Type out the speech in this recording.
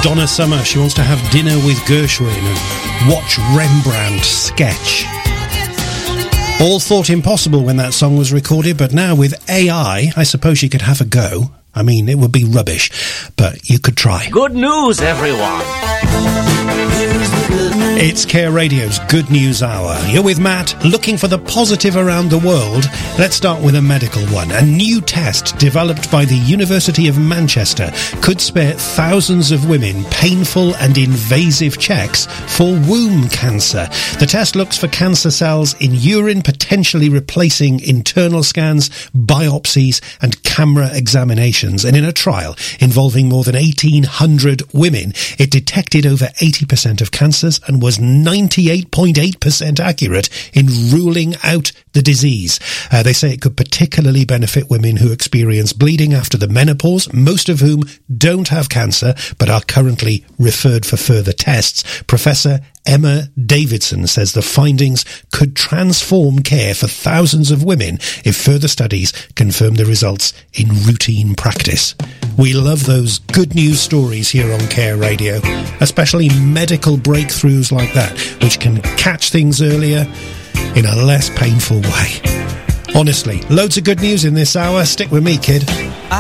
Donna Summer. She wants to have dinner with Gershwin and watch Rembrandt sketch. All thought impossible when that song was recorded, but now with AI, I suppose you could have a go. I mean, it would be rubbish, but you could try. Good news, everyone! It's Care Radio's Good News Hour. You're with Matt, looking for the positive around the world. Let's start with a medical one. A new test developed by the University of Manchester could spare thousands of women painful and invasive checks for womb cancer. The test looks for cancer cells in urine, potentially replacing internal scans, biopsies and camera examinations. And in a trial involving more than 1,800 women, it detected over 80% of cancers and was 98.8% accurate in ruling out the disease. They say it could particularly benefit women who experience bleeding after the menopause, most of whom don't have cancer but are currently referred for further tests. Professor Emma Davidson says the findings could transform care for thousands of women if further studies confirm the results in routine practice. We love those good news stories here on Care Radio, especially medical breakthroughs like that, which can catch things earlier in a less painful way. Honestly, loads of good news in this hour. Stick with me, kid.